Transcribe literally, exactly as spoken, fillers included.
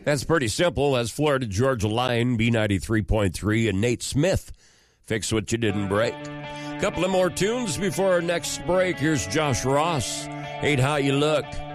That's pretty simple. That's Florida Georgia Line, B ninety-three point three, and Nate Smith. Fix what you didn't break. A couple of more tunes before our next break. Here's Josh Ross. Hate How You Look.